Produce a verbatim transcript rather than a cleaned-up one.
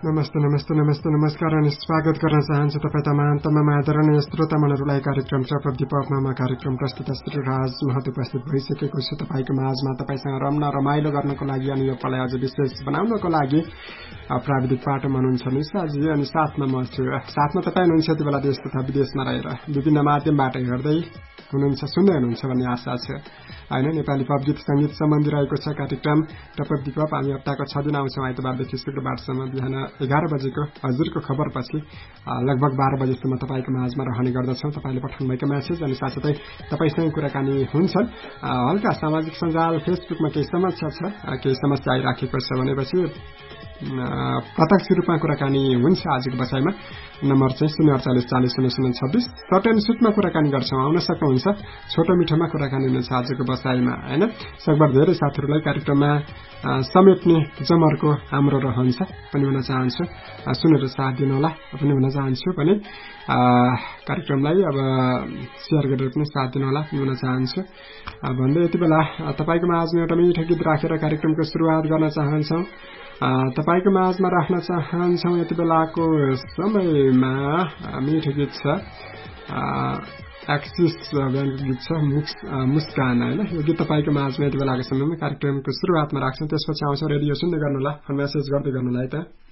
नमस्ते नमस्ते नमस्ते नमस्कार अनि स्वागत गर्न चाहन्छु तपाईँ तमाम तमाम आदरणीय श्रोता मनहरूलाई कार्यक्रम प्रपद दीपकमा कार्यक्रम प्रस्तुत श्री राज महत उपस्थित भइसकेको छु तपाईको माझमा तपाईसँग रम्न रमाइलो गर्नको लागि अनि यो पलाई अझ विशेष बनाउनको लागि प्राविधिक पाटोमा हुनुहुन्छ निशाजी अनि साथमा म छु साथमा तपाईँ हुनुहुन्छ यति बेला देश तथा विदेशमा रहेर विभिन्न माध्यमबाट हेर्दै हुनुहुन्छ सुन्दै हुनुहुन्छ भन्ने आशा छ हैन नेपाली पप गीत संगीत सम्बन्धी रहेको छ कार्यक्रम प्रपद दीपक हामी हप्ताको छ दिन आउँछौं आइतबारदेखि शुक्रबारसम्म बिहान एघार बजेको हजुरको खबरपछि लगभग बाह्र बजेसम्म तपाईको माझमा रहने गर्दछौं तपाईले पठाउनुभएका मेसेज अनि साथसाथै तपाईसँग कुराकानी हुन्छन् हल्का सामाजिक सञ्जाल फेसबुकमा केही समस्या छ केही समस्या आइराखेको छ भनेपछि प्रत्यक्ष रूपमा कुराकानी हुन्छ आजको बसाइमा नम्बर चाहिँ शून्य अडचालीस चालीस शून्य शून्य छब्बीस सर्ट एन्ड सुटमा कुराकानी गर्छौं आउन सक्नुहुन्छ छोटो मिठोमा कुराकानी हुनेछ आजको बसाइमा हैन सकभर धेरै साथीहरूलाई कार्यक्रममा समेट्ने जमर्को हाम्रो रहन्छ पनि भन्न चाहन्छु सुनेर साथ दिनु होला पनि भन्न चाहन्छु पनि कार्यक्रमलाई अब शेयर गरेर पनि साथ दिनु होला भन्न चाहन्छु भन्दै यति बेला तपाईको माझमा एउटा मिठो गीत राखेर कार्यक्रमको सुरुवात गर्न चाहन्छौं तपाईको माझमा राख्न चाहन्छौं यति बेलाको समयमा मिठो गीत छ एक्सिस ब्यान्डको गीत छ मुस्कान हैन यो गीत तपाईको माझमा यति बेलाको समयमा कार्यक्रमको सुरुवातमा राख्छौं त्यसपछि आउँछौं रेडियो सुन्दै गर्नुला फोन मेसेज गर्दै गर्नुला है त